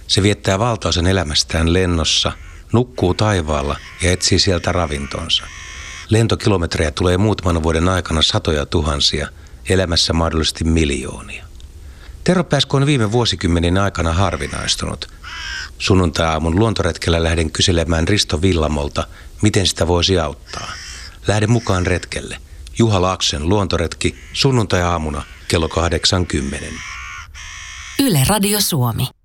Se viettää valtaosan elämästään lennossa, nukkuu taivaalla ja etsii sieltä ravintonsa. Lentokilometrejä tulee muutaman vuoden aikana satoja tuhansia, elämässä mahdollisesti miljoonia. Tervapääsky on viime vuosikymmenen aikana harvinaistunut. Sunnuntai-aamun luontoretkellä lähden kyselemään Risto Villamolta, miten sitä voisi auttaa. Lähden mukaan retkelle. Juha Laaksen luontoretki sunnuntai-aamuna kello 8:10. Yle Radio Suomi.